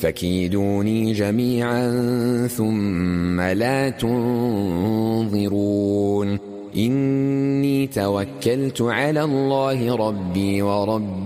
فكيدوني جميعا ثم لا تنظرون إني توكلت على الله ربي وربكم